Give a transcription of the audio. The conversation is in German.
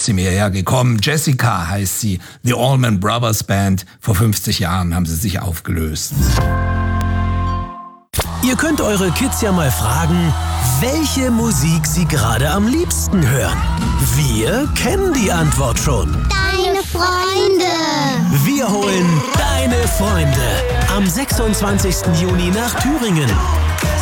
sie mir hergekommen. Jessica heißt sie, The Allman Brothers Band. Vor 50 Jahren haben sie sich aufgelöst. Ihr könnt eure Kids ja mal fragen, welche Musik sie gerade am liebsten hören. Wir kennen die Antwort schon. Deine Freunde. Wir holen deine Freunde am 26. Juni nach Thüringen.